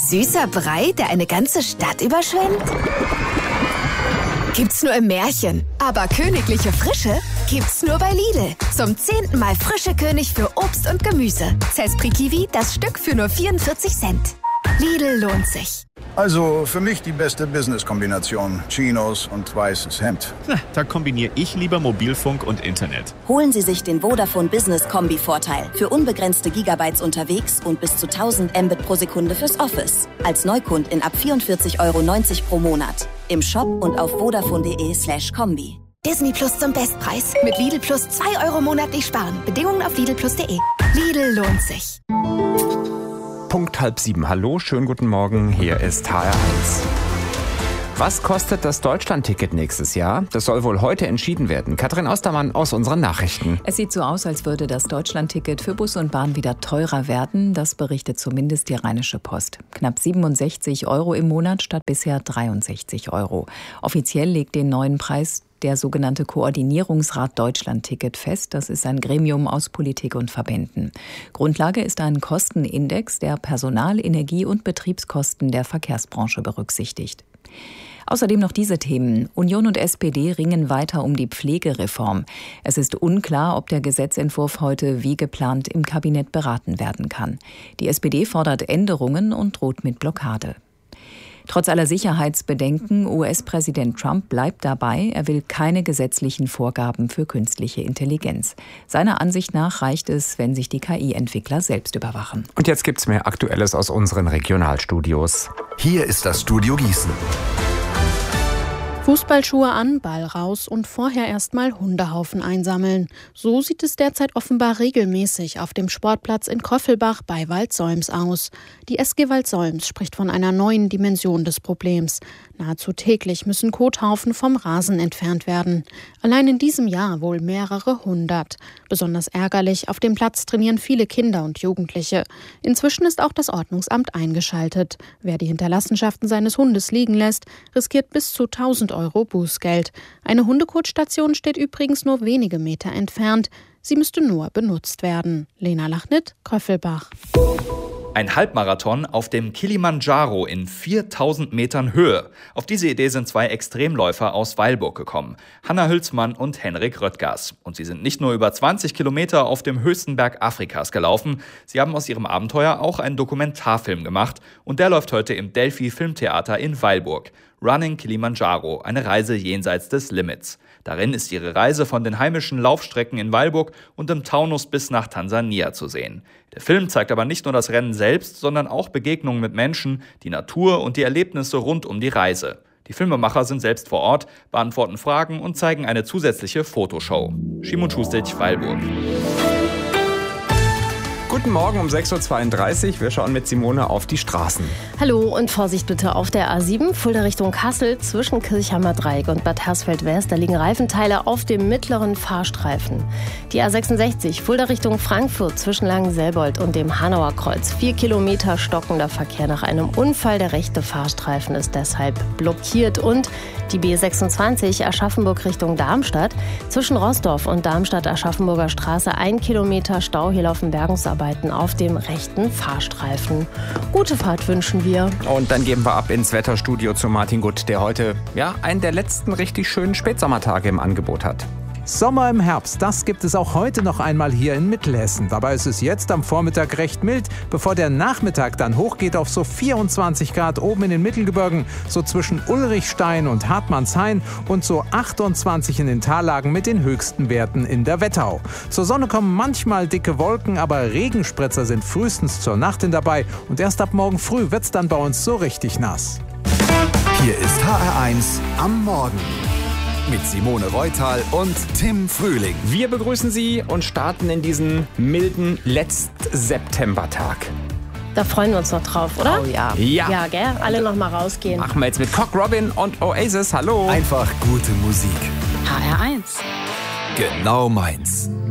Süßer Brei, der eine ganze Stadt überschwemmt? Gibt's nur im Märchen. Aber königliche Frische gibt's nur bei Lidl. Zum 10. Mal frische König für Obst und Gemüse. Zespri Kiwi, das Stück für nur 44 Cent. Lidl lohnt sich. Also für mich die beste Business-Kombination. Chinos und weißes Hemd. Da kombiniere ich lieber Mobilfunk und Internet. Holen Sie sich den Vodafone Business Kombi-Vorteil. Für unbegrenzte Gigabytes unterwegs und bis zu 1000 Mbit pro Sekunde fürs Office. Als Neukundin ab 44,90 € pro Monat. Im Shop und auf vodafone.de/kombi. Disney Plus zum Bestpreis. Mit Lidl Plus 2 € monatlich sparen. Bedingungen auf lidlplus.de. Lidl lohnt sich. Punkt 6:30. Hallo, schönen guten Morgen. Hier ist HR1. Was kostet das Deutschlandticket nächstes Jahr? Das soll wohl heute entschieden werden. Katrin Ostermann aus unseren Nachrichten. Es sieht so aus, als würde das Deutschlandticket für Bus und Bahn wieder teurer werden. Das berichtet zumindest die Rheinische Post. Knapp 67 € im Monat statt bisher 63 €. Offiziell legt den neuen Preis der sogenannte Koordinierungsrat Deutschlandticket fest. Das ist ein Gremium aus Politik und Verbänden. Grundlage ist ein Kostenindex, der Personal-, Energie- und Betriebskosten der Verkehrsbranche berücksichtigt. Außerdem noch diese Themen. Union und SPD ringen weiter um die Pflegereform. Es ist unklar, ob der Gesetzentwurf heute wie geplant im Kabinett beraten werden kann. Die SPD fordert Änderungen und droht mit Blockade. Trotz aller Sicherheitsbedenken, US-Präsident Trump bleibt dabei, er will keine gesetzlichen Vorgaben für künstliche Intelligenz. Seiner Ansicht nach reicht es, wenn sich die KI-Entwickler selbst überwachen. Und jetzt gibt's mehr Aktuelles aus unseren Regionalstudios. Hier ist das Studio Gießen. Fußballschuhe an, Ball raus und vorher erstmal Hundehaufen einsammeln. So sieht es derzeit offenbar regelmäßig auf dem Sportplatz in Kröffelbach bei Waldsolms aus. Die SG Waldsolms spricht von einer neuen Dimension des Problems. Nahezu täglich müssen Kothaufen vom Rasen entfernt werden. Allein in diesem Jahr wohl mehrere 100. Besonders ärgerlich, auf dem Platz trainieren viele Kinder und Jugendliche. Inzwischen ist auch das Ordnungsamt eingeschaltet. Wer die Hinterlassenschaften seines Hundes liegen lässt, riskiert bis zu 1000 € Bußgeld. Eine Hundekotstation steht übrigens nur wenige Meter entfernt. Sie müsste nur benutzt werden. Lena Lachnit, Kröffelbach. Ein Halbmarathon auf dem Kilimanjaro in 4000 Metern Höhe. Auf diese Idee sind zwei Extremläufer aus Weilburg gekommen. Hanna Hülsmann und Henrik Röttgers. Und sie sind nicht nur über 20 Kilometer auf dem höchsten Berg Afrikas gelaufen. Sie haben aus ihrem Abenteuer auch einen Dokumentarfilm gemacht. Und der läuft heute im Delphi Filmtheater in Weilburg. Running Kilimanjaro, eine Reise jenseits des Limits. Darin ist ihre Reise von den heimischen Laufstrecken in Weilburg und im Taunus bis nach Tansania zu sehen. Der Film zeigt aber nicht nur das Rennen selbst, sondern auch Begegnungen mit Menschen, die Natur und die Erlebnisse rund um die Reise. Die Filmemacher sind selbst vor Ort, beantworten Fragen und zeigen eine zusätzliche Fotoshow. Szymon Schustic, Weilburg. Guten Morgen um 6:32 Uhr. Wir schauen mit Simone auf die Straßen. Hallo und Vorsicht bitte auf der A7, Fulda Richtung Kassel, zwischen Kirchheimer Dreieck und Bad Hersfeld-West. Da liegen Reifenteile auf dem mittleren Fahrstreifen. Die A66, Fulda Richtung Frankfurt, zwischen Langenselbold und dem Hanauer Kreuz. 4 Kilometer stockender Verkehr nach einem Unfall. Der rechte Fahrstreifen ist deshalb blockiert. Und die B26 Aschaffenburg Richtung Darmstadt, zwischen Roßdorf und Darmstadt-Aschaffenburger Straße 1 Kilometer Stau. Hier laufen Bergungsarbeiten auf dem rechten Fahrstreifen. Gute Fahrt wünschen wir. Und dann geben wir ab ins Wetterstudio zu Martin Gutt, der heute einen der letzten richtig schönen Spätsommertage im Angebot hat. Sommer im Herbst, das gibt es auch heute noch einmal hier in Mittelhessen. Dabei ist es jetzt am Vormittag recht mild, bevor der Nachmittag dann hochgeht auf so 24 Grad oben in den Mittelgebirgen, so zwischen Ulrichstein und Hartmannshain und so 28 in den Tallagen mit den höchsten Werten in der Wetterau. Zur Sonne kommen manchmal dicke Wolken, aber Regenspritzer sind frühestens zur Nacht hin dabei und erst ab morgen früh wird's dann bei uns so richtig nass. Hier ist HR1 am Morgen. Mit Simone Reutal und Tim Frühling. Wir begrüßen Sie und starten in diesen milden Letzt-September-Tag. Da freuen wir uns noch drauf, oder? Oh ja. Ja, gell? Alle noch mal rausgehen. Machen wir jetzt mit Cock Robin und Oasis. Hallo. Einfach gute Musik. HR1. Genau meins.